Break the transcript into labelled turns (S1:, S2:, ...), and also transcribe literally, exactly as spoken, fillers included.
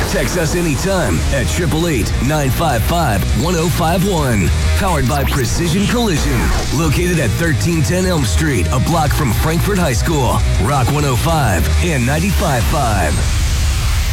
S1: Text us anytime at eight eight eight, nine five five, one oh five one. Powered by Precision Collision. Located at thirteen ten Elm Street, a block from Frankfort High School. Rock one oh five and ninety-five point five.